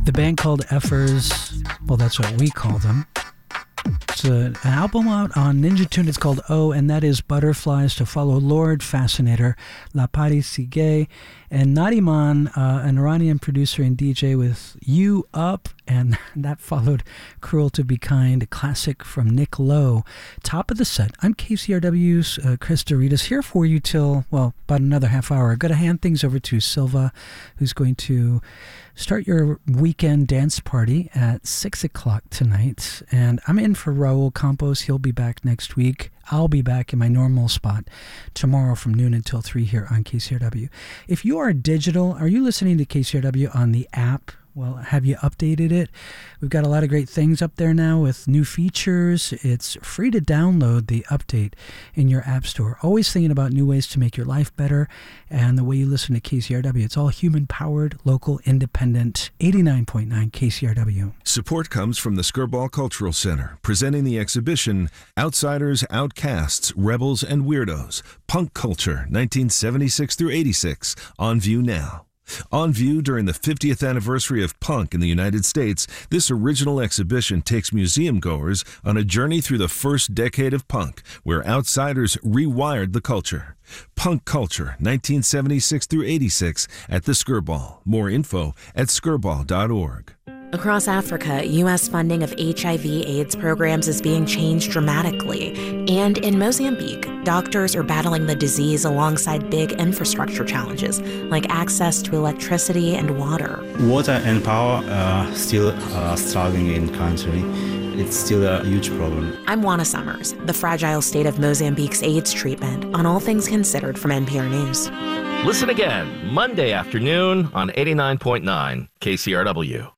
The band called Effers, well, that's what we call them. It's an album out on Ninja Tune. It's called Oh, and that is Butterflies. To follow Lord Fascinator, La Paris Sigue, and Nariman, an Iranian producer and DJ with You Up, and that followed Cruel to Be Kind, a classic from Nick Lowe. Top of the set. I'm KCRW's Chris Doritas, here for you till, well, about another half hour. I've got to hand things over to Silva, who's going to start your weekend dance party at 6 o'clock tonight. And I'm in for Raul Campos. He'll be back next week. I'll be back in my normal spot tomorrow from noon until 3 here on KCRW. If you are digital, are you listening to KCRW on the app? Well, have you updated it? We've got a lot of great things up there now with new features. It's free to download the update in your app store. Always thinking about new ways to make your life better and the way you listen to KCRW. It's all human-powered, local, independent, 89.9 KCRW. Support comes from the Skirball Cultural Center, presenting the exhibition Outsiders, Outcasts, Rebels, and Weirdos, Punk Culture, 1976 through 86, on view now. On view during the 50th anniversary of punk in the United States, this original exhibition takes museum goers on a journey through the first decade of punk, where outsiders rewired the culture. Punk Culture, 1976 through 86, at the Skirball. More info at skirball.org. Across Africa, U.S. funding of HIV/AIDS programs is being changed dramatically. And in Mozambique, doctors are battling the disease alongside big infrastructure challenges, like access to electricity and water. Water and power are still struggling in country. It's still a huge problem. I'm Juana Summers, the fragile state of Mozambique's AIDS treatment, on All Things Considered from NPR News. Listen again, Monday afternoon on 89.9 KCRW.